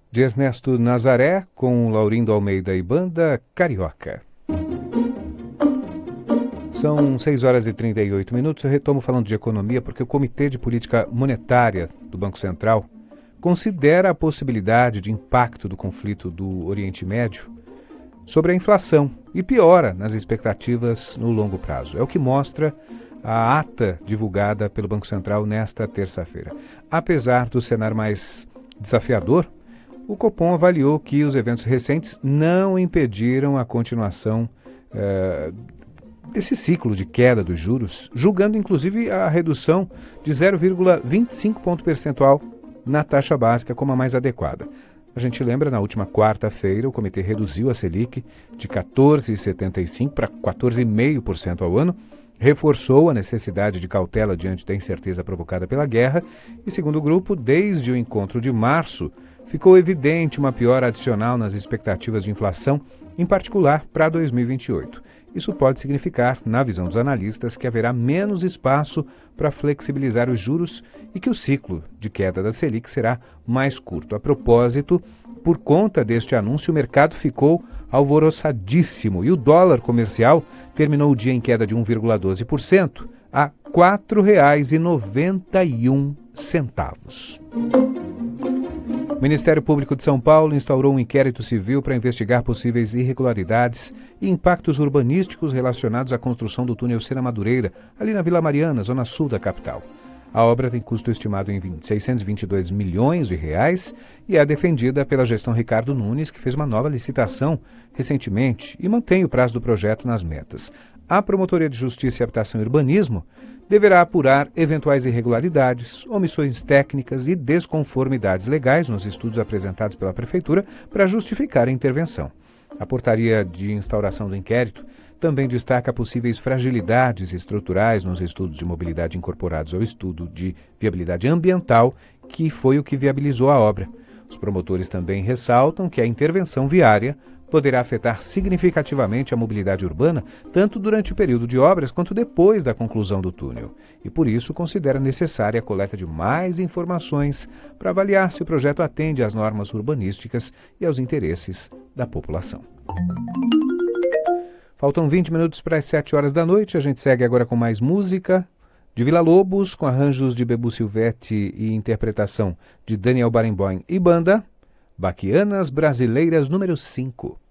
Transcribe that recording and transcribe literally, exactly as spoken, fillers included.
de Ernesto Nazaré, com Laurindo Almeida e Banda Carioca. São seis horas e trinta e oito minutos. Eu retomo falando de economia porque o Comitê de Política Monetária do Banco Central considera a possibilidade de impacto do conflito do Oriente Médio sobre a inflação e piora nas expectativas no longo prazo. É o que mostra a ata divulgada pelo Banco Central nesta terça-feira. Apesar do cenário mais desafiador, o Copom avaliou que os eventos recentes não impediram a continuação eh, desse ciclo de queda dos juros, julgando inclusive a redução de zero vírgula vinte e cinco ponto percentual na taxa básica como a mais adequada. A gente lembra, na última quarta-feira, o comitê reduziu a Selic de quatorze vírgula setenta e cinco por cento para quatorze vírgula cinco por cento ao ano, reforçou a necessidade de cautela diante da incerteza provocada pela guerra e, segundo o grupo, desde o encontro de março, ficou evidente uma piora adicional nas expectativas de inflação, em particular para dois mil e vinte e oito. Isso pode significar, na visão dos analistas, que haverá menos espaço para flexibilizar os juros e que o ciclo de queda da Selic será mais curto. A propósito, por conta deste anúncio, o mercado ficou alvoroçadíssimo e o dólar comercial terminou o dia em queda de um vírgula doze por cento a quatro reais e noventa e um centavos. O Ministério Público de São Paulo instaurou um inquérito civil para investigar possíveis irregularidades e impactos urbanísticos relacionados à construção do túnel Sena Madureira, ali na Vila Mariana, zona sul da capital. A obra tem custo estimado em seiscentos e vinte e dois milhões de reais e é defendida pela gestão Ricardo Nunes, que fez uma nova licitação recentemente e mantém o prazo do projeto nas metas. A Promotoria de Justiça e Habitação e Urbanismo deverá apurar eventuais irregularidades, omissões técnicas e desconformidades legais nos estudos apresentados pela Prefeitura para justificar a intervenção. A portaria de instauração do inquérito também destaca possíveis fragilidades estruturais nos estudos de mobilidade incorporados ao estudo de viabilidade ambiental, que foi o que viabilizou a obra. Os promotores também ressaltam que a intervenção viária poderá afetar significativamente a mobilidade urbana, tanto durante o período de obras quanto depois da conclusão do túnel, e por isso considera necessária a coleta de mais informações para avaliar se o projeto atende às normas urbanísticas e aos interesses da população. Faltam vinte minutos para as sete horas da noite, a gente segue agora com mais música de Villa-Lobos, com arranjos de Bebu Silvetti e interpretação de Daniel Barenboim e Banda Baquianas Brasileiras número cinco.